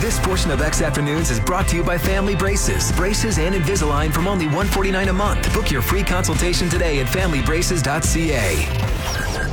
This portion of X Afternoons is brought to you by Family Braces. Braces and Invisalign from only $149 a month. Book your free consultation today at familybraces.ca.